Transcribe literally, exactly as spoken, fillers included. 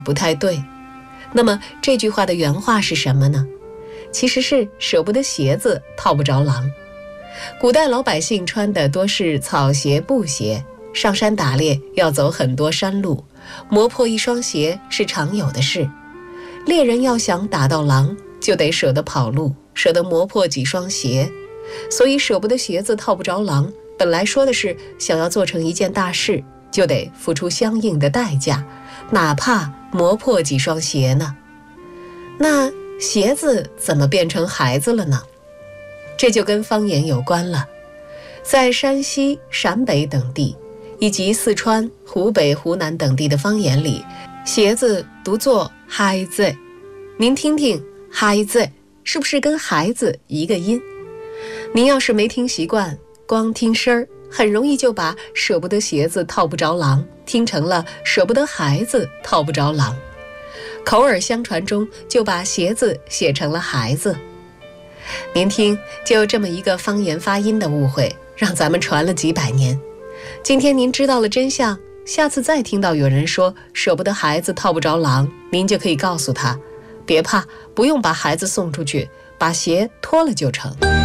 不太对。那么这句话的原话是什么呢？其实是舍不得鞋子套不着狼。古代老百姓穿的多是草鞋布鞋，上山打猎要走很多山路，磨破一双鞋是常有的事。猎人要想打到狼，就得舍得跑路，舍得磨破几双鞋。所以舍不得鞋子套不着狼，本来说的是想要做成一件大事，就得付出相应的代价，哪怕磨破几双鞋呢。那鞋子怎么变成孩子了呢？这就跟方言有关了。在山西、陕北等地，以及四川、湖北、湖南等地的方言里，鞋子读作孩子。您听听孩子是不是跟孩子一个音？您要是没听习惯，光听声儿，很容易就把舍不得鞋子套不着狼听成了舍不得孩子套不着狼，口耳相传中就把鞋子写成了孩子。您听，就这么一个方言发音的误会，让咱们传了几百年。今天您知道了真相，下次再听到有人说舍不得孩子套不着狼，您就可以告诉他，别怕，不用把孩子送出去，把鞋脱了就成。